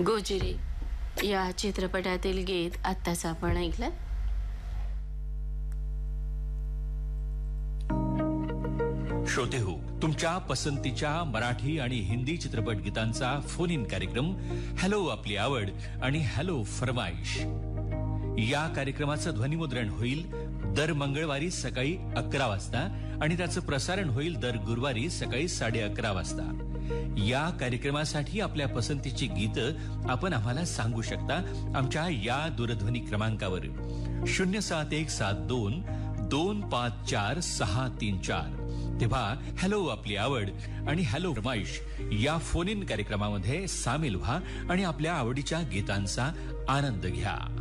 गोजिरी या चित्रपटातील गीत आत्ताच आपण ऐकलं. श्रोते हो, तुमच्या पसंतीच्या मराठी आणि हिंदी चित्रपट गीतांचा फोन इन कार्यक्रम हॅलो आपली आवड आणि हॅलो फरमाईश या कार्यक्रमाचं ध्वनिमुद्रण होईल दर मंगळवारी सकाळी 11 वाजता आणि त्याचं प्रसारण होईल दर गुरुवारी सकाळी 11:30 वाजता. या कार्यक्रमासाठी आपल्या पसंतीची गीतं आपण आम्हाला सांगू शकता आमच्या या दूरध्वनी क्रमांकावर 07172254634. तेव्हा हॅलो आपली आवड आणि हॅलो फरमाईश या फोन इन कार्यक्रमामध्ये सामील व्हा आणि आपल्या आवडीच्या गीतांचा आनंद घ्या.